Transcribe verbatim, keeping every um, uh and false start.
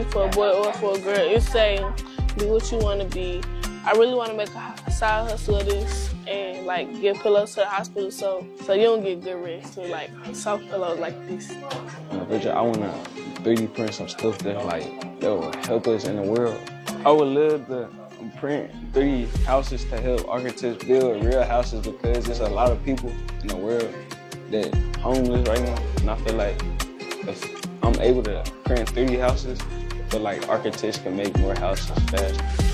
For a boy or for a girl, it's saying be what you want to be. I really want to make a side hustle of this and like give pillows to the hospital so so you don't get good rest with like soft pillows like this. I want to three D print some stuff that like that will help us in the world. I would love to print three D houses to help architects build real houses because there's a lot of people in the world that homeless right now, and I feel like if I'm able to print three D houses, I feel like architects can make more houses faster.